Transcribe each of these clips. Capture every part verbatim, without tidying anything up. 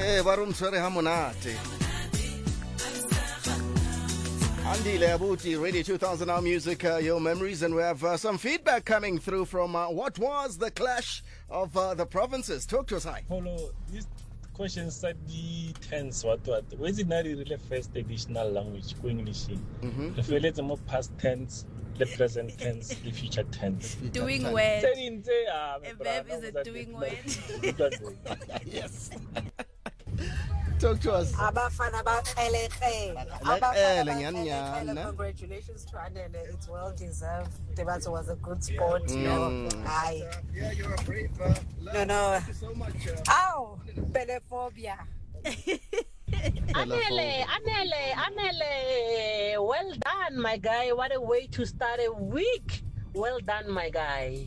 Eh, warum sore hamonate. Andile Abuti, Radio two thousand Hour Music, uh, your memories, and we have uh, some feedback coming through from uh, what was the clash of uh, the provinces. Talk to us, hi. Follow this question said the tense, what, what, where is it not really first additional language, English? Mm-hmm. The feel it's more past tense, the present tense, the future tense. Doing well. A verb is a doing well. Yes. Talk to us. Congratulations to Anele. It's well deserved. Debato was a good sport. Mm. No, I. Yeah, you're a brave. Uh, no, no. Thank you so much. Uh, Ow, pelephobia. Anele, Anele, Anele. Well done, my guy. What a way to start a week. Well done, my guy.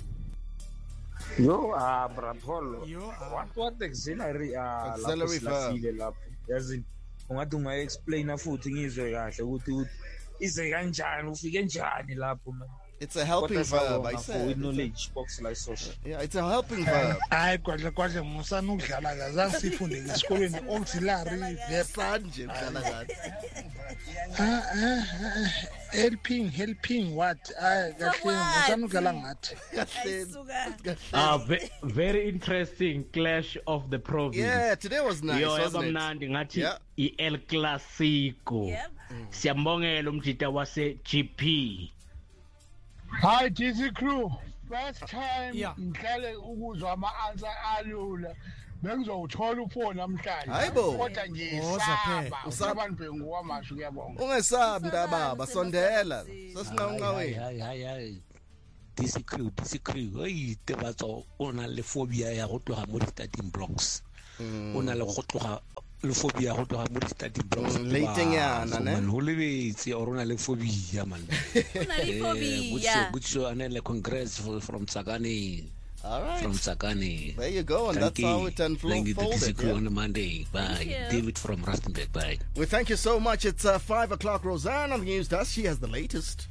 Yo, uh, Brapolo. Yo, uh, what what auxiliary uh auxiliary verb. Yazi ungathi ungayi-explain futhi ngizwe kahle ukuthi ize kanjani ufike njani lapho man. It's a helping verb, I said. With knowledge box like social. Yeah, it's a helping verb. Hayi kwadla kwadla musana ukudlala la zasifunde esikolweni auxiliary verb sanje mdlala kahle. Ah ah helping helping what? Ah kahle musana ukudlala ngathi. Ah very interesting clash of the province. Yeah, today was nice, wasn't it? Mnandi ngathi I El Clasico. Siyambongela umjita wase G P. Hi D C crew, first time ngihlale ukuzwa ama-answer alula bengizowuthola ufoni namhlanje hayibo kodwa nje usaba usaba nibhengu kwamasho kuyabonga ungesabi mntababa sondela sasinqawunqaweni hayi hayi hayi D C crew D C crew hey tebatso ona le phobia ya go tloga mo starting blocks ona le go tloga le phobia go tloga mo starting blocks leitenyana ne man ho lebetse or ona le phobia man ona le phobia good show anele congrats from Tsakani. All right. From Tsakani. There you go, and thank that's you. How it unfolded. Thank you. On a Monday. Bye. David from Rustenburg. Bye. We well, thank you so much. It's uh, five o'clock. Roseanne on the news desk. She has the latest.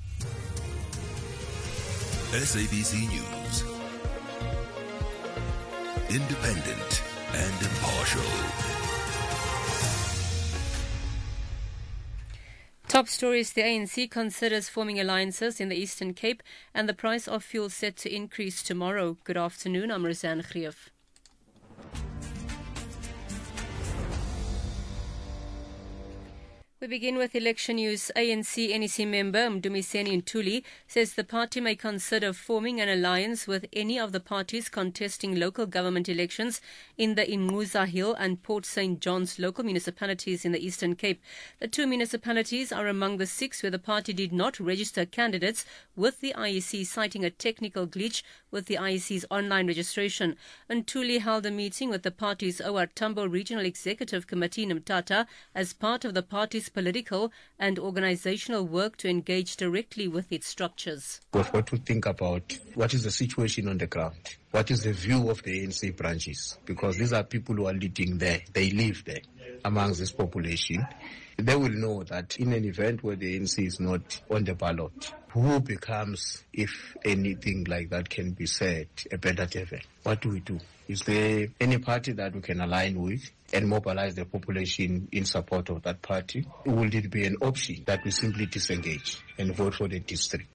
S A B C News. Independent and impartial. Top stories: the A N C considers forming alliances in the Eastern Cape, and the price of fuel set to increase tomorrow. Good afternoon, I'm Roseanne Greef. We begin with election news. A N C N E C member Mdumiseni Ntuli says the party may consider forming an alliance with any of the parties contesting local government elections in the Inguza Hill and Port Saint John's local municipalities in the Eastern Cape. The two municipalities are among the six where the party did not register candidates, with the I E C citing a technical glitch with the I E C's online registration. Ntuli held a meeting with the party's O R Tambo Regional Executive Committee Mtata as part of the party's political and organizational work to engage directly with its structures. We've got to think about what is the situation on the ground. What is the view of the A N C branches? Because these are people who are leading there. They live there amongst this population. They will know that in an event where the A N C is not on the ballot, who becomes, if anything like that can be said, a better devil? What do we do? Is there any party that we can align with and mobilize the population in support of that party? Will it be an option that we simply disengage and vote for the district?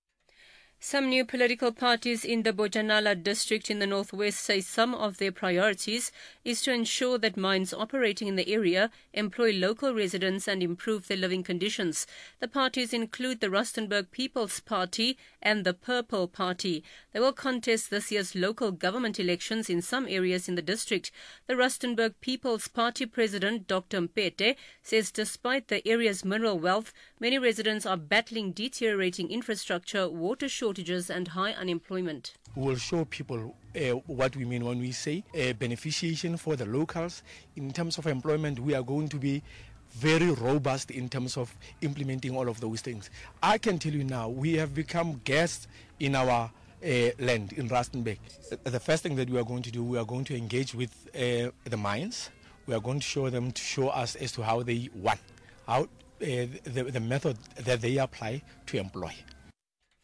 Some new political parties in the Bojanala district in the northwest say some of their priorities is to ensure that mines operating in the area employ local residents and improve their living conditions. The parties include the Rustenburg People's Party and the Purple Party. They will contest this year's local government elections in some areas in the district. The Rustenburg People's Party president, Doctor Mpete, says despite the area's mineral wealth, many residents are battling deteriorating infrastructure, water shortages and high unemployment. We will show people uh, what we mean when we say uh, beneficiation for the locals. In terms of employment, we are going to be very robust in terms of implementing all of those things. I can tell you now, we have become guests in our uh, land in Rustenburg. The first thing that we are going to do, we are going to engage with uh, the mines. We are going to show them to show us as to how they want, how uh, the, the method that they apply to employ.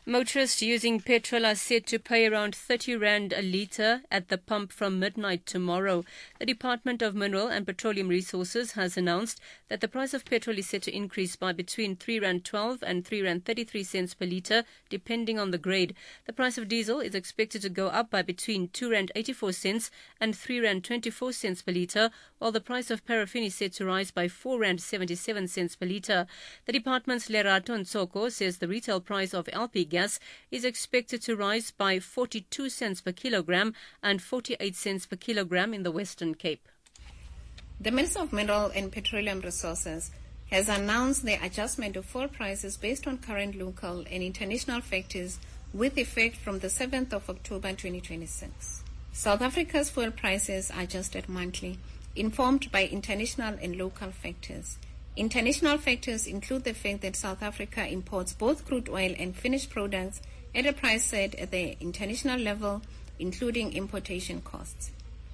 Motorists using petrol are set to pay around thirty rand a litre at the pump from midnight tomorrow. The Department of Mineral and Petroleum Resources has announced that the price of petrol is set to increase by between three rand twelve and three rand thirty-three cents per litre, depending on the grade. The price of diesel is expected to go up by between two rand eighty-four cents and three rand twenty-four cents per litre, while the price of paraffin is set to rise by four rand seventy-seven cents per litre. The department's Lerato Ntsoko says the retail price of L P gas is expected to rise by forty-two cents per kilogram and forty-eight cents per kilogram in the Western Cape. The Minister of Mineral and Petroleum Resources has announced the adjustment of fuel prices based on current local and international factors with effect from the seventh of October twenty twenty-six. South Africa's fuel prices are adjusted monthly, informed by international and local factors. International factors include the fact that South Africa imports both crude oil and finished products at a price set at the international level, including importation costs.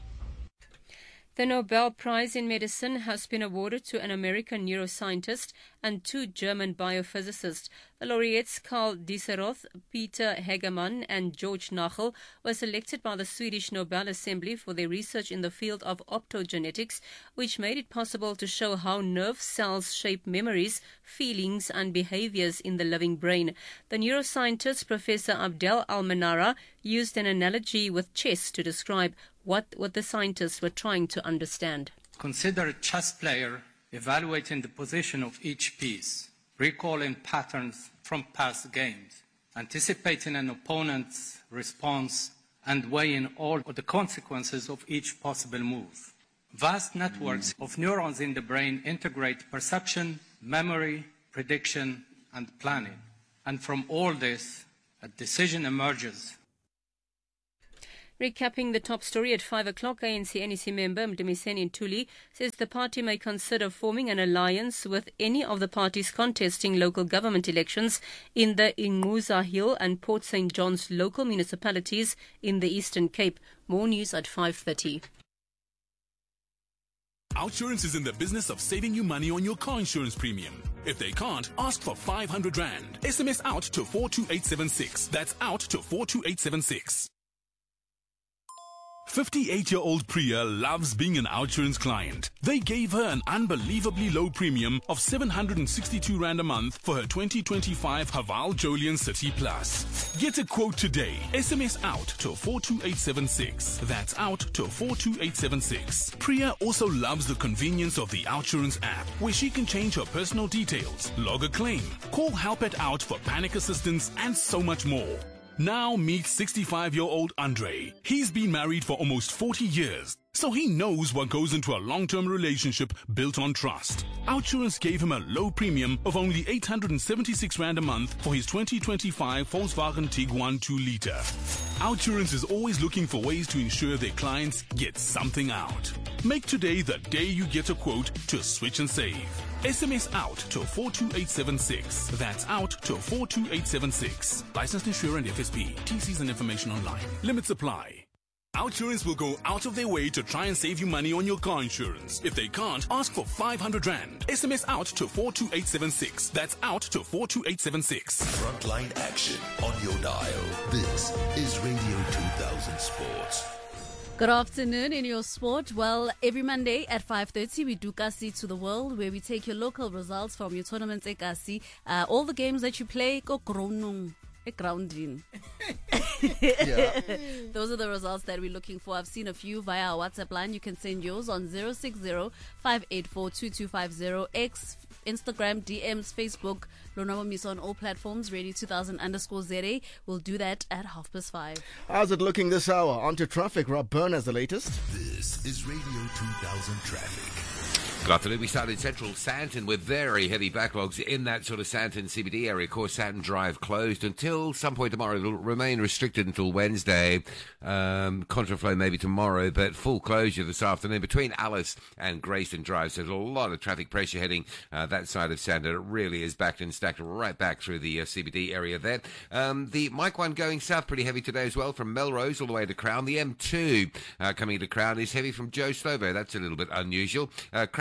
The Nobel Prize in Medicine has been awarded to an American neuroscientist and two German biophysicists. The laureates Karl Dieseroth, Peter Hegemann and George Nachel were selected by the Swedish Nobel Assembly for their research in the field of optogenetics, which made it possible to show how nerve cells shape memories, feelings and behaviors in the living brain. The neuroscientist Professor Abdel Almenara used an analogy with chess to describe what, what the scientists were trying to understand. Consider a chess player evaluating the position of each piece, recalling patterns from past games, anticipating an opponent's response, and weighing all of the consequences of each possible move. Vast networks of neurons in the brain integrate perception, memory, prediction, and planning. And from all this, a decision emerges. Recapping the top story at five o'clock, A N C N E C member Mdumiseni Ntuli says the party may consider forming an alliance with any of the parties contesting local government elections in the Ingquza Hill and Port Saint John's local municipalities in the Eastern Cape. More news at five thirty. Outsurance is in the business of saving you money on your car insurance premium. If they can't, ask for five hundred rand. S M S out to four two eight seven six. That's out to four two eight seven six. fifty-eight-year-old Priya loves being an Outsurance client. They gave her an unbelievably low premium of seven hundred sixty-two rand a month for her twenty twenty-five Haval Jolian City Plus. Get a quote today. S M S out to four two eight seven six. That's out to four two eight seven six. Priya also loves the convenience of the Outsurance app, where she can change her personal details, log a claim, call Help It Out for panic assistance, and so much more. Now meet sixty-five-year-old Andre. He's been married for almost forty years, so he knows what goes into a long-term relationship built on trust. Outsurance gave him a low premium of only eight hundred seventy-six rand a month for his twenty twenty-five Volkswagen Tiguan two liter. Outsurance is always looking for ways to ensure their clients get something out. Make today the day you get a quote to switch and save. S M S out to four two eight seven six. That's out to four two eight seven six. Licensed insurer and F S P. T Cs and information online. Limits apply. Outsurance will go out of their way to try and save you money on your car insurance. If they can't, ask for five hundred rand. S M S out to four two eight seven six. That's out to four two eight seven six. Frontline action on your dial. This is Radio two thousand Sports. Good afternoon in your sport. Well, every Monday at five thirty, we do Kasi to the World, where we take your local results from your tournaments at Kasi. Uh, all the games that you play, go grounding. Grounding. Yeah. Those are the results that we're looking for. I've seen a few via our WhatsApp line. You can send yours on zero six zero, five eight four, two two five zero. X, Instagram, D Ms, Facebook, Lonabo Miso on all platforms, Radio two thousand underscore Z A. We'll do that at half past five. How's it looking this hour? Onto traffic. Rob Byrne has the latest. This is Radio two thousand Traffic. Good afternoon. We start in central Sandton with very heavy backlogs in that sort of Sandton C B D area. Of course, Sandton Drive closed until some point tomorrow. It'll remain restricted until Wednesday. Um, contraflow maybe tomorrow, but full closure this afternoon between Alice and Grayston Drive. So there's a lot of traffic pressure heading uh, that side of Sandton. It really is backed and stacked right back through the uh, C B D area there. Um, the Mike one going south pretty heavy today as well from Melrose all the way to Crown. The M two uh, coming into Crown is heavy from Joe Slovo. That's a little bit unusual. Uh, crash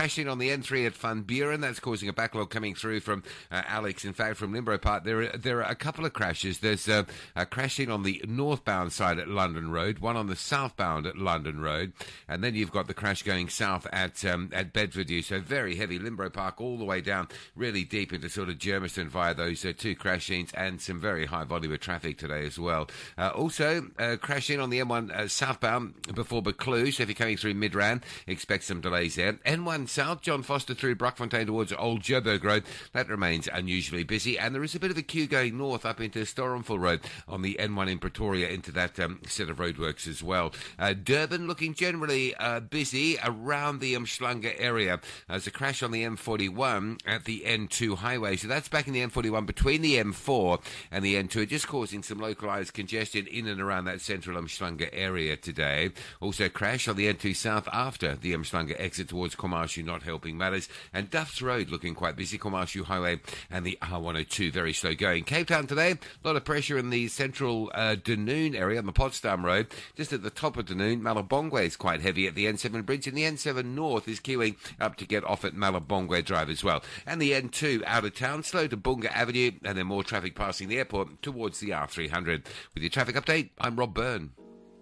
crashing on the N three at Van Buren. That's causing a backlog coming through from uh, Alex. In fact, from Limbo Park, there are, there are a couple of crashes. There's uh, a crashing on the northbound side at London Road, one on the southbound at London Road, and then you've got the crash going south at um, at Bedfordview. So very heavy Limbo Park all the way down, really deep into sort of Germiston via those uh, two crash scenes, and some very high volume of traffic today as well. Uh, also, uh, crashing on the M one uh, southbound before Buccleuch. So if you're coming through Midrand, expect some delays there. N one south, John Foster through Brockfontein towards Old Joburg Road. That remains unusually busy, and there is a bit of a queue going north up into Storenville Road on the N one in Pretoria into that um, set of roadworks as well. Uh, Durban looking generally uh, busy around the Umhlanga area. There's a crash on the M forty-one at the N two highway. So that's back in the M forty-one between the M four and the N two, just causing some localised congestion in and around that central Umhlanga area today. Also crash on the N two south after the Umhlanga exit towards Komashu, not helping matters. And Duff's Road looking quite busy. Komashu Highway and the R one oh two very slow going. Cape Town today, a lot of pressure in the central uh, Dunoon area on the Potsdam Road. Just at the top of Dunoon, Malabongwe is quite heavy at the N seven bridge, and the N seven North is queuing up to get off at Malabongwe Drive as well. And the N two out of town, slow to Bunga Avenue, and then more traffic passing the airport towards the R three hundred. With your traffic update, I'm Rob Byrne.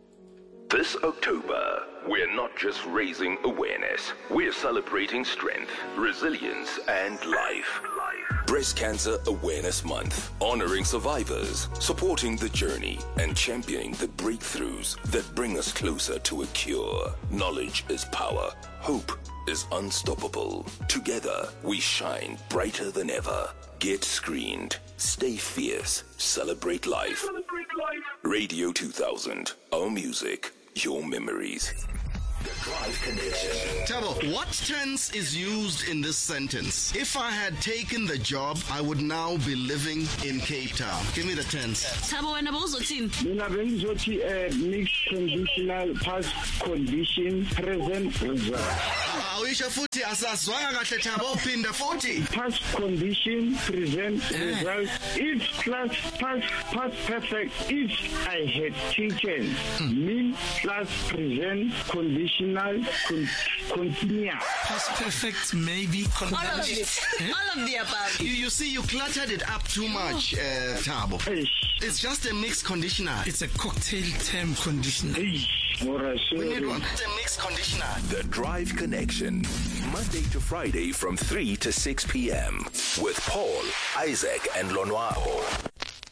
This October, we're not just raising awareness, we're celebrating strength, resilience, and life. Breast Cancer Awareness Month, honoring survivors, supporting the journey, and championing the breakthroughs that bring us closer to a cure. Knowledge is power. Hope is unstoppable. Together, we shine brighter than ever. Get screened. Stay fierce. Celebrate life. Celebrate life. Radio two thousand. Our music, your memories. The Drive Connection. Tabo, what tense is used in this sentence? If I had taken the job, I would now be living in Cape Town. Give me the tense. Tabo, when about team? Mina bengizothi uh, mixed conditional past condition present result. Awisha futhi asazwanga kahle Tabo, phinda futhi. Past condition present result. If plus past past perfect. If I had taken mean plus present condition. Con- continue. Past perfect, maybe. Con- all of it. Eh? All of the above. You, you see, you cluttered it up too much, uh, Tabo. It's just a mixed conditioner. It's a cocktail term conditioner. We need one. It's a mixed conditioner. The Drive Connection. Monday to Friday from three to six p.m. with Paul, Isaac, and Lonwabo.